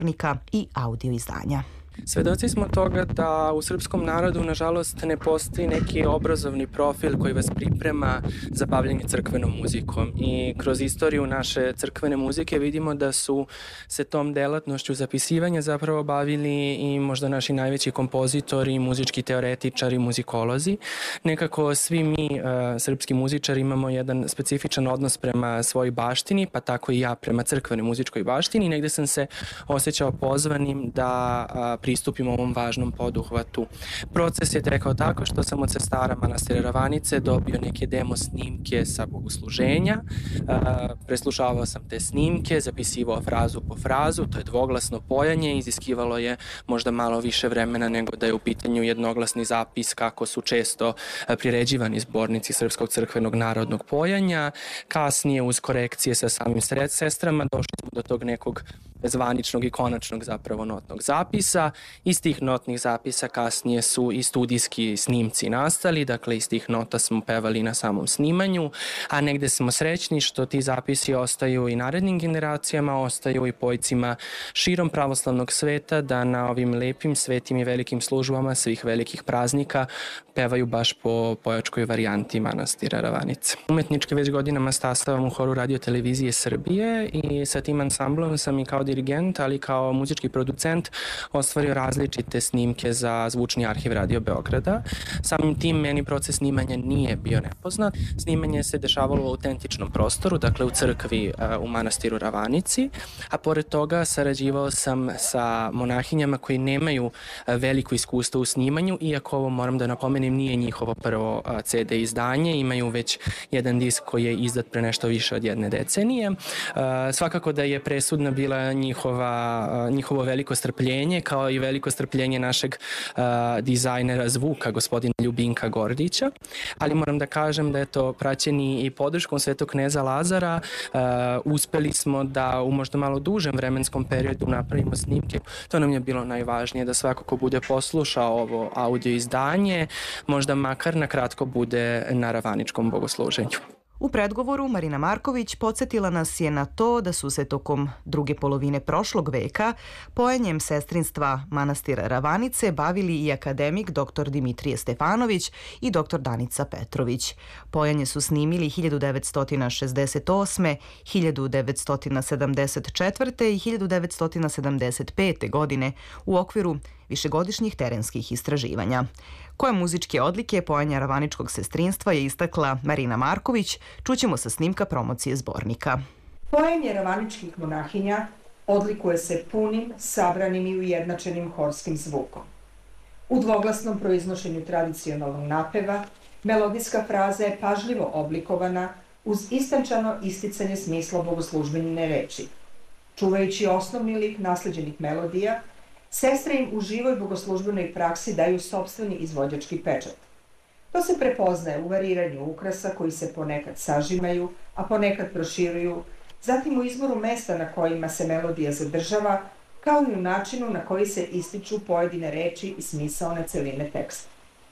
zbornika i audio izdanja. Svedoci smo toga da u srpskom narodu, nažalost, ne postoji neki obrazovni profil koji vas priprema za bavljenje crkvenom muzikom. I kroz istoriju naše crkvene muzike vidimo da su se tom delatnošću zapisivanja zapravo bavili i možda naši najveći kompozitori, muzički teoretičari, muzikolozi. Nekako svi mi, srpski muzičari, imamo jedan specifičan odnos prema svojoj baštini, pa tako i ja prema crkvenoj muzičkoj baštini. Negde sam se osjećao pozvanim da pristupim ovom važnom poduhvatu. Proces je tekao tako što sam od sestara manastira Ravanice dobio neke demo snimke sa bogosluženja, preslušavao sam te snimke, zapisivao frazu po frazu, to je dvoglasno pojanje, iziskivalo je možda malo više vremena nego da je u pitanju jednoglasni zapis kako su često priređivani zbornici Srpskog crkvenog narodnog pojanja. Kasnije uz korekcije sa samim sestrama došli smo do tog nekog zvaničnog i konačnog zapravo notnog zapisa. Iz tih notnih zapisa kasnije su i studijski snimci nastali, dakle iz tih nota smo pevali na samom snimanju, a negde smo srećni što ti zapisi ostaju i narednim generacijama, ostaju i pojcima širom pravoslavnog sveta da na ovim lepim, svetim i velikim službama svih velikih praznika pevaju baš po pojačkoj varijanti manastira Ravanice. Umetnički već godinama sastavam u horu Radio televizije Srbije i sa tim ansamblom sam i kao dirigent, ali kao muzički producent ostvario različite snimke za zvučni arhiv Radio Beograda. Samim tim meni proces snimanja nije bio nepoznat. Snimanje se dešavalo u autentičnom prostoru, dakle u crkvi u manastiru Ravanici, a pored toga sarađivao sam sa monahinjama koji nemaju veliko iskustvo u snimanju, iako ovo moram da napomenem nije njihovo prvo CD izdanje, imaju već jedan disk koji je izdat pre nešto više od 1 decenije. Svakako da je presudna bila njihovo veliko strpljenje, kao i veliko strpljenje našeg dizajnera zvuka, gospodina Ljubinka Gordića, ali moram da kažem da je to praćeni i podrškom Svetog kneza Lazara. Uspeli smo da u možda malo dužem vremenskom periodu napravimo snimke. To nam je bilo najvažnije, da svako ko bude poslušao ovo audio izdanje, možda makar na kratko bude na ravaničkom bogosluženju. U predgovoru Marina Marković podsjetila nas je na to da su se tokom druge polovine prošlog veka pojanjem sestrinstva manastira Ravanice bavili i akademik dr. Dimitrije Stefanović i dr. Danica Petrović. Pojanje su snimili 1968., 1974. i 1975. godine u okviru višegodišnjih terenskih istraživanja. Koje muzičke odlike pojanja ravaničkog sestrinstva je istakla Marina Marković, čućemo sa snimka promocije zbornika. Pojanje ravaničkih monahinja odlikuje se punim, sabranim i ujednačenim horskim zvukom. U dvoglasnom proiznošenju tradicionalnog napeva, melodijska fraza je pažljivo oblikovana uz istančano isticanje smisla bogoslužbenine reči. Čuvajući osnovni lik nasleđenih melodija, sestre im u živoj bogoslužbenoj praksi daju sopstveni izvođački pečat. To se prepoznaje u variranju ukrasa koji se ponekad sažimaju, a ponekad proširuju, zatim u izboru mesta na kojima se melodija zadržava, kao i u načinu na koji se ističu pojedine reči i smisaone celine teksta.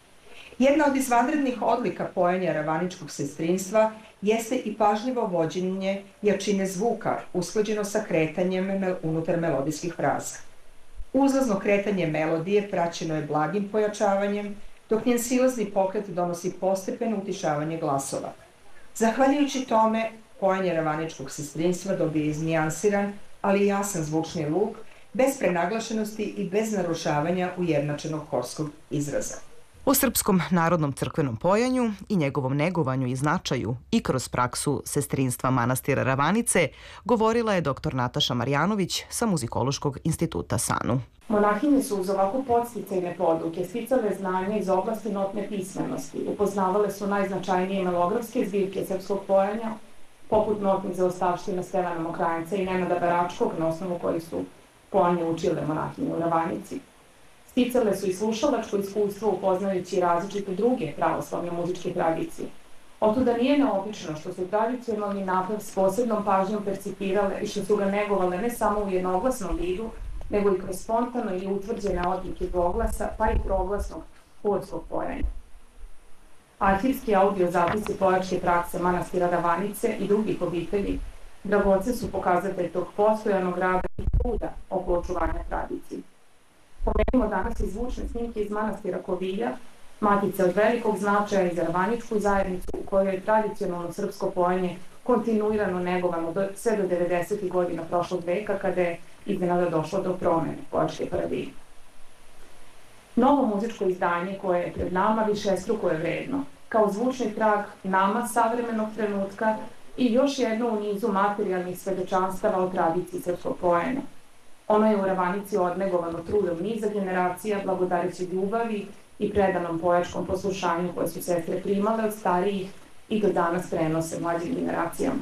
Jedna od izvanrednih odlika pojanja ravaničkog sestrinstva jeste i pažljivo vođenje jačine zvuka usklađeno sa kretanjem unutar melodijskih fraza. Uzlazno kretanje melodije praćeno je blagim pojačavanjem, dok njen silazni pokret donosi postepeno utišavanje glasova. Zahvaljujući tome, pojanje ravaničkog sestrinstva dobije iznijansiran, ali jasan zvučni luk, bez prenaglašenosti i bez narušavanja ujednačenog horskog izraza. O srpskom narodnom crkvenom pojanju i njegovom negovanju i značaju i kroz praksu sestrinstva manastira Ravanice govorila je dr. Nataša Marjanović sa Muzikološkog instituta SANU. Monahinje su uz ovako podsticajne poduke sticale znanja iz oblasti notne pismenosti, upoznavale su najznačajnije melografske zbirke srpskog pojanja, poput notnih zaostavština Stevana Mokranjca i Nenada Baračkog, na osnovu koji su pojanje učile monahinje u Ravanici. Sticale su i slušalačko iskustvo upoznajući različite druge pravoslavne muzičke tradicije. Otuda nije neobično što su tradicionalni napev s posebnom pažnjom percipirale i što su ga negovale ne samo u jednoglasnom vidu, nego i kroz spontano ili utvrđene odlike dvoglasa, pa i troglasnog horskog pojanja. Arhivski audio zapisi pojačke prakse manastira Ravanice i drugih obitelji dragocen su pokazatelj tog postojanog rada i truda oko očuvanja tradicije. Pomenimo danas i zvučne snimke iz manastira Kovilja, matice od velikog značaja i za ravaničku zajednicu u kojoj je tradicionalno srpsko pojanje kontinuirano negovano sve do 90. godina prošlog veka, kada je iznenada došlo do promene pojačke paradigme. Novo muzičko izdanje koje je pred nama višestruko je vredno, kao zvučni trag nama savremenog trenutka i još jedno u nizu materijalnih svedočanstava o tradiciji srpskog pojanja. Ono je u Ravanici odnegovano trudom niza generacija, blagodareći ljubavi i predanom pojačkom poslušanju koje su sestre primale od starijih i do danas prenose mlađim generacijama.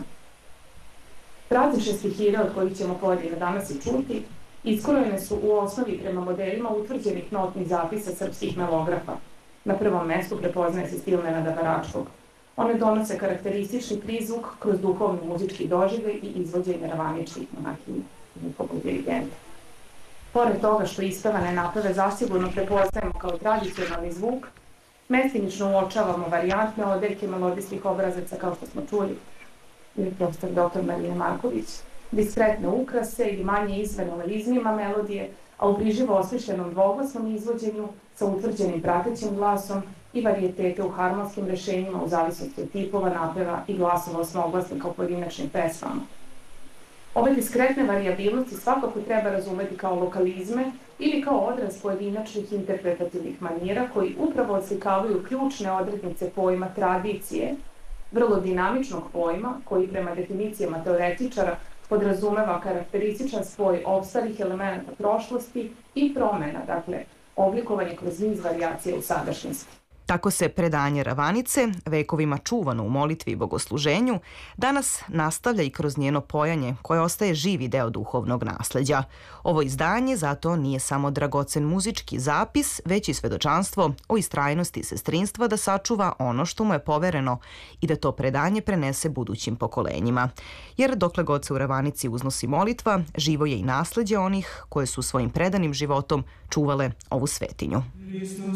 Praznične stihire od kojih ćemo pojedine danas i čuti, iskrojene su u osnovi prema modelima utvrđenih notnih zapisa srpskih melografa. Na prvom mestu prepoznaje se stil Nenada Baračkog. One donose karakteristični prizvuk kroz duhovni muzički doživljaj i izvođenje ravaničkih monahinja i njihovog dirigenta. Pored toga što ispevane napeve zasigurno prepoznajemo kao tradicionalni zvuk, mestimično uočavamo varijantne odeljke melodijskih obrazaca kao što smo čuli ili profesor dr. Marina Marković, diskretne ukrase ili manje izmene u rizmima melodije, a u briživo osmišljenom dvoglasnom izvođenju sa utvrđenim pratećim glasom i varijetete u harmonskim rešenjima u zavisnosti od tipova napeva i glasova osmoglasnika u pojedinačnim pesmama. Ove diskretne varijabilnosti svakako treba razumeti kao lokalizme ili kao odraz pojedinačnih interpretativnih manira koji upravo oslikavaju ključne odrednice pojma tradicije, vrlo dinamičnog pojma koji prema definicijama teoretičara podrazumeva karakterističan spoj opstalih elementa prošlosti i promena, dakle, oblikovanje kroz niz varijacija u sadašnjosti. Tako se predanje Ravanice, vekovima čuvano u molitvi i bogosluženju, danas nastavlja i kroz njeno pojanje koje ostaje živi deo duhovnog nasleđa. Ovo izdanje zato nije samo dragocen muzički zapis, već i svedočanstvo o istrajnosti sestrinstva da sačuva ono što mu je povereno i da to predanje prenese budućim pokolenjima. Jer dokle god se u Ravanici uznosi molitva, živo je i nasleđe onih koje su svojim predanim životom čuvale ovu svetinju.